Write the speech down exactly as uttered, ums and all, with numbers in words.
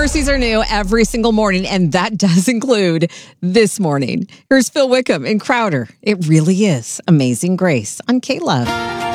mercies are new every single morning, and that does include this morning. Here's Phil Wickham and Crowder. It really is Amazing Grace on K-Love.